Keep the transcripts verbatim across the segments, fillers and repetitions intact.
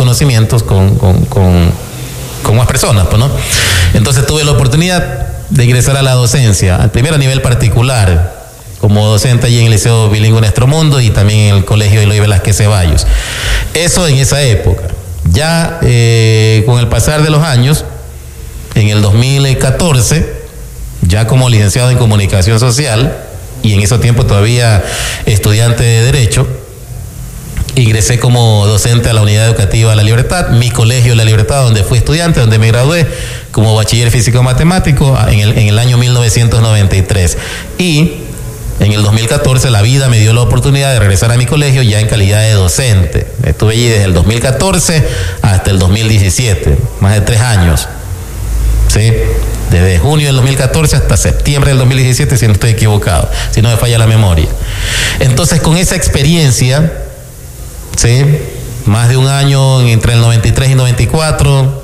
conocimientos con, con, con, con más personas, pues, ¿no? Entonces tuve la oportunidad de ingresar a la docencia, al primero a nivel particular, como docente allí en el Liceo Bilingüe Nuestro Mundo y también en el Colegio Eloy Velázquez Ceballos. Eso en esa época. Ya eh, con el pasar de los años, en el dos mil catorce, ya como licenciado en Comunicación Social, y en ese tiempo todavía estudiante de Derecho, ingresé como docente a la Unidad Educativa La Libertad, mi colegio La Libertad, donde fui estudiante, donde me gradué como bachiller físico-matemático en el, en el año mil novecientos noventa y tres. Y en el dos mil catorce la vida me dio la oportunidad de regresar a mi colegio ya en calidad de docente. Estuve allí desde el dos mil catorce hasta el dos mil diecisiete, más de tres años. ¿Sí? Desde junio del dos mil catorce hasta septiembre del dos mil diecisiete, si no estoy equivocado, si no me falla la memoria. Entonces, con esa experiencia, ¿sí?, más de un año entre el noventa y tres y noventa y cuatro,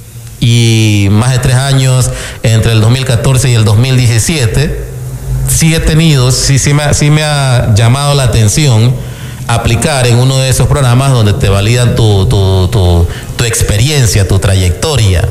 y más de tres años entre el dos mil catorce y el dos mil diecisiete, sí he tenido, sí, sí, me, sí me ha llamado la atención aplicar en uno de esos programas donde te validan tu, tu, tu, tu experiencia, tu trayectoria.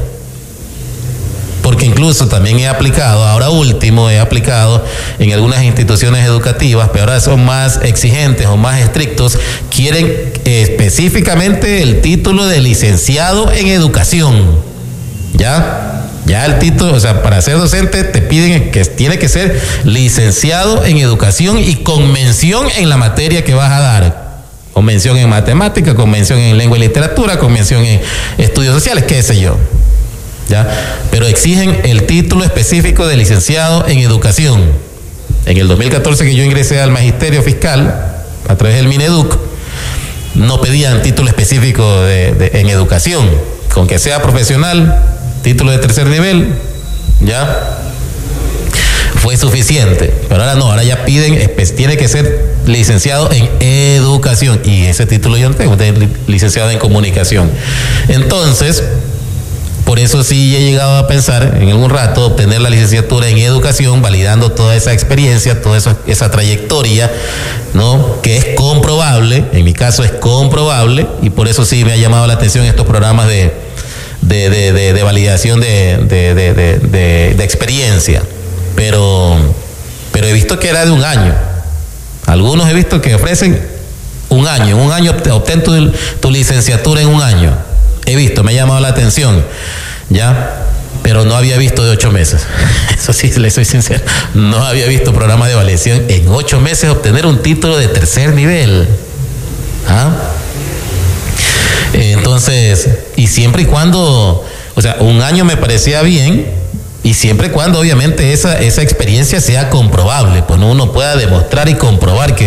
Porque incluso también he aplicado, ahora último he aplicado en algunas instituciones educativas, pero ahora son más exigentes o más estrictos, quieren específicamente el título de licenciado en educación. ¿Ya? Ya el título, o sea, para ser docente te piden que tiene que ser licenciado en educación y con mención en la materia que vas a dar. Con mención en matemática, con mención en lengua y literatura, con mención en estudios sociales, qué sé yo. ¿Ya? Pero exigen el título específico de licenciado en educación. En el dos mil catorce, que yo ingresé al magisterio fiscal a través del Mineduc, no pedían título específico de, de, en educación, con que sea profesional, título de tercer nivel, ya fue suficiente. Pero ahora no, ahora ya piden, tiene que ser licenciado en educación, y ese título yo no tengo, tengo licenciado en comunicación. Entonces, por eso sí he llegado a pensar en algún rato obtener la licenciatura en educación, validando toda esa experiencia, toda esa, esa trayectoria, ¿no?, que es comprobable, en mi caso es comprobable, y por eso sí me ha llamado la atención estos programas de, de, de, de, de validación de, de, de, de, de, de experiencia. Pero, pero he visto que era de un año. Algunos he visto que ofrecen un año, un año obtén tu, tu licenciatura en un año. He visto, me ha llamado la atención, ¿ya? Pero no había visto de ocho meses. Eso sí, le soy sincero. No había visto programa de validación en ocho meses obtener un título de tercer nivel. ¿Ah? Entonces, y siempre y cuando, o sea, un año me parecía bien, y siempre y cuando obviamente esa, esa experiencia sea comprobable, pues uno pueda demostrar y comprobar que